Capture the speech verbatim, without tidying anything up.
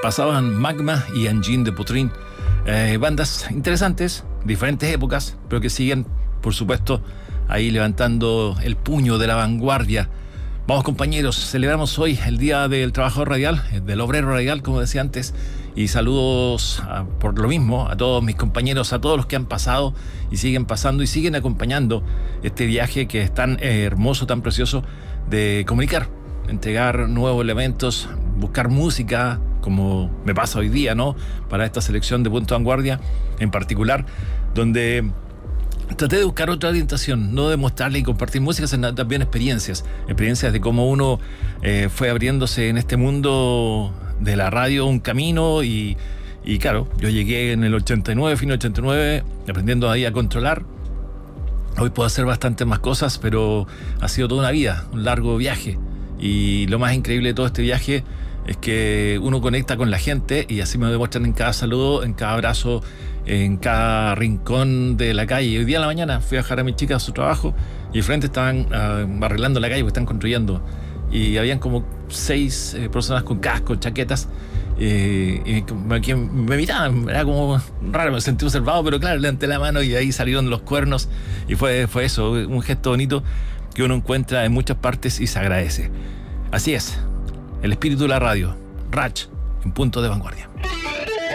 Pasaban Magma y Engine de Potrín, eh, bandas interesantes, diferentes épocas, pero que siguen, por supuesto, ahí levantando el puño de la vanguardia. Vamos, compañeros, celebramos hoy el Día del Trabajador Radial, del Obrero Radial, como decía antes, y saludos a, por lo mismo a todos mis compañeros, a todos los que han pasado y siguen pasando y siguen acompañando este viaje que es tan eh, hermoso, tan precioso de comunicar, entregar nuevos elementos, buscar música, como me pasa hoy día, ¿no? Para esta selección de Punto de Vanguardia en particular, donde traté de buscar otra orientación, no de mostrarle y compartir música, sino también experiencias, experiencias de cómo uno eh, fue abriéndose en este mundo de la radio un camino y, y claro, yo llegué en el ochenta y nueve, fin del ochenta y nueve, aprendiendo ahí a controlar. Hoy puedo hacer bastantes más cosas, pero ha sido toda una vida, un largo viaje, y lo más increíble de todo este viaje es que uno conecta con la gente y así me lo demuestran en cada saludo, en cada abrazo, en cada rincón de la calle. Hoy día en la mañana fui a dejar a mis chicas a su trabajo y de frente estaban uh, arreglando la calle porque están construyendo, y habían como seis eh, personas con cascos, chaquetas, eh, y me, me miraban, era como raro, me sentí observado, pero claro, levanté la mano y ahí salieron los cuernos y fue, fue eso, un gesto bonito que uno encuentra en muchas partes y se agradece. Así es, el espíritu de la radio, Rach, en Punto de Vanguardia.